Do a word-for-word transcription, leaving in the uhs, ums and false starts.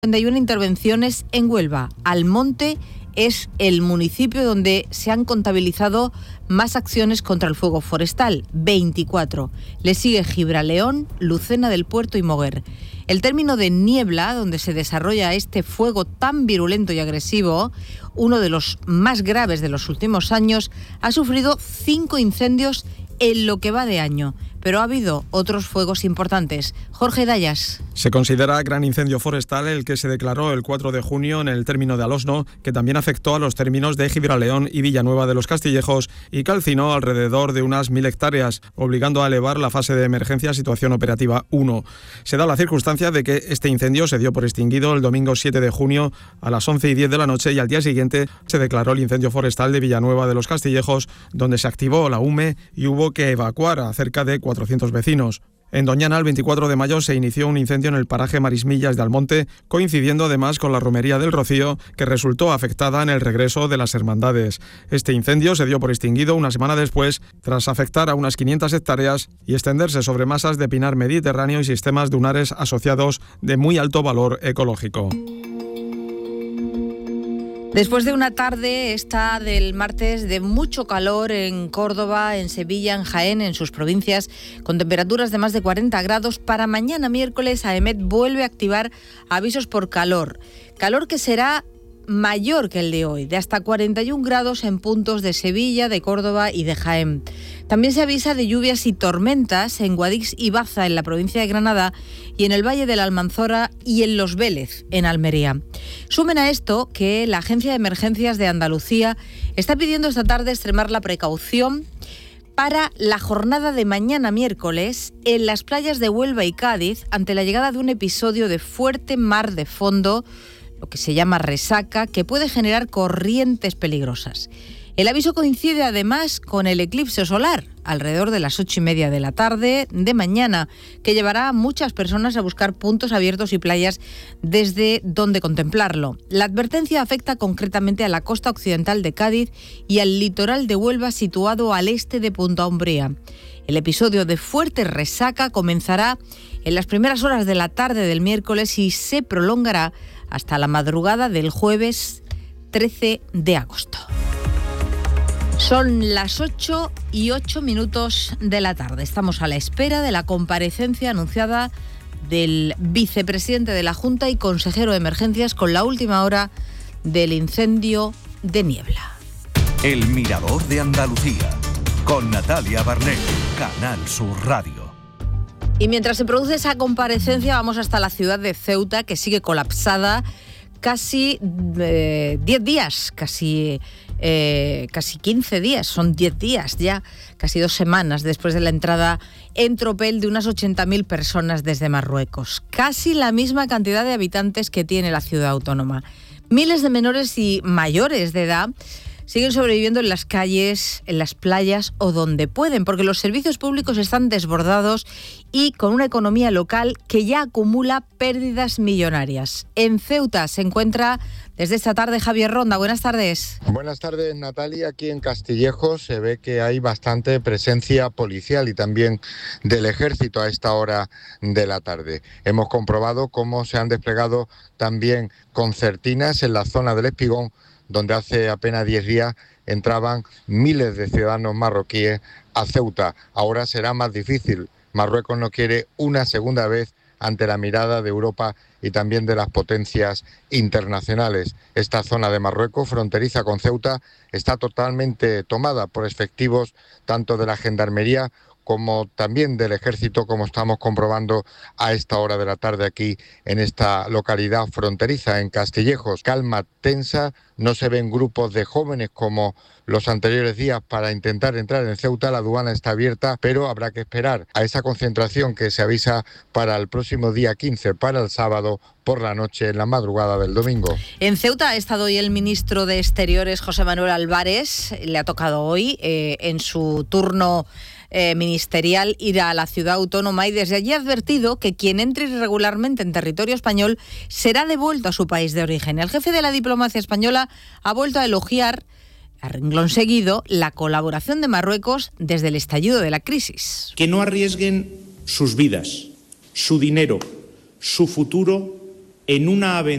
cincuenta y una intervenciones en Huelva. Almonte es el municipio donde se han contabilizado más acciones contra el fuego forestal, veinticuatro. Le sigue Gibraleón, Lucena del Puerto y Moguer. El término de Niebla, donde se desarrolla este fuego tan virulento y agresivo, uno de los más graves de los últimos años, ha sufrido cinco incendios en lo que va de año, pero ha habido otros fuegos importantes. Jorge Dayas. Se considera gran incendio forestal el que se declaró el cuatro de junio en el término de Alosno, que también afectó a los términos de Gibraleón y Villanueva de los Castillejos y calcinó alrededor de unas mil hectáreas, obligando a elevar la fase de emergencia a situación operativa uno. Se da la circunstancia de que este incendio se dio por extinguido el domingo siete de junio a las once y diez de la noche y al día siguiente se declaró el incendio forestal de Villanueva de los Castillejos, donde se activó la U M E y hubo que evacuar a cerca de cuatrocientos vecinos. En Doñana, el veinticuatro de mayo, se inició un incendio en el paraje Marismillas de Almonte, coincidiendo además con la romería del Rocío, que resultó afectada en el regreso de las hermandades. Este incendio se dio por extinguido una semana después, tras afectar a unas quinientas hectáreas y extenderse sobre masas de pinar mediterráneo y sistemas dunares asociados de muy alto valor ecológico. Después de una tarde, esta del martes, de mucho calor en Córdoba, en Sevilla, en Jaén, en sus provincias, con temperaturas de más de cuarenta grados, para mañana miércoles AEMET vuelve a activar avisos por calor. Calor que será mayor que el de hoy, de hasta cuarenta y un grados en puntos de Sevilla, de Córdoba y de Jaén. También se avisa de lluvias y tormentas en Guadix y Baza, en la provincia de Granada, y en el Valle de la Almanzora y en Los Vélez, en Almería. Sumen a esto que la Agencia de Emergencias de Andalucía está pidiendo esta tarde extremar la precaución para la jornada de mañana miércoles en las playas de Huelva y Cádiz ante la llegada de un episodio de fuerte mar de fondo, lo que se llama resaca, que puede generar corrientes peligrosas. El aviso coincide además con el eclipse solar, alrededor de las ocho y media de la tarde de mañana, que llevará a muchas personas a buscar puntos abiertos y playas desde donde contemplarlo. La advertencia afecta concretamente a la costa occidental de Cádiz y al litoral de Huelva, situado al este de Punta Umbría. El episodio de fuerte resaca comenzará en las primeras horas de la tarde del miércoles y se prolongará hasta la madrugada del jueves trece de agosto. Son las ocho y ocho minutos de la tarde. Estamos a la espera de la comparecencia anunciada del vicepresidente de la Junta y consejero de Emergencias con la última hora del incendio de Niebla. El Mirador de Andalucía, con Natalia Barnett, Canal Sur Radio. Y mientras se produce esa comparecencia, vamos hasta la ciudad de Ceuta, que sigue colapsada casi eh, diez días, casi... Eh, casi quince días, son diez días ya, casi dos semanas después de la entrada en tropel de unas ochenta mil personas desde Marruecos. Casi la misma cantidad de habitantes que tiene la ciudad autónoma. Miles de menores y mayores de edad siguen sobreviviendo en las calles, en las playas o donde pueden, porque los servicios públicos están desbordados y con una economía local que ya acumula pérdidas millonarias. En Ceuta se encuentra desde esta tarde Javier Ronda. Buenas tardes. Buenas tardes, Natalia. Aquí en Castillejos se ve que hay bastante presencia policial y también del ejército a esta hora de la tarde. Hemos comprobado cómo se han desplegado también concertinas en la zona del Espigón, donde hace apenas diez días entraban miles de ciudadanos marroquíes a Ceuta. Ahora será más difícil. Marruecos no quiere una segunda vez ante la mirada de Europa y también de las potencias internacionales. Esta zona de Marruecos, fronteriza con Ceuta, está totalmente tomada por efectivos tanto de la Gendarmería como también del ejército, como estamos comprobando a esta hora de la tarde aquí en esta localidad fronteriza, en Castillejos. Calma tensa, no se ven grupos de jóvenes como los anteriores días para intentar entrar en Ceuta. La aduana está abierta, pero habrá que esperar a esa concentración que se avisa para el próximo día quince, para el sábado por la noche, en la madrugada del domingo. En Ceuta ha estado hoy el ministro de Exteriores, José Manuel Álvarez. Le ha tocado hoy, eh, en su turno Eh, ministerial, ir a la ciudad autónoma y desde allí ha advertido que quien entre irregularmente en territorio español será devuelto a su país de origen. El jefe de la diplomacia española ha vuelto a elogiar, a renglón seguido, la colaboración de Marruecos desde el estallido de la crisis. Que no arriesguen sus vidas, su dinero, su futuro en una aventura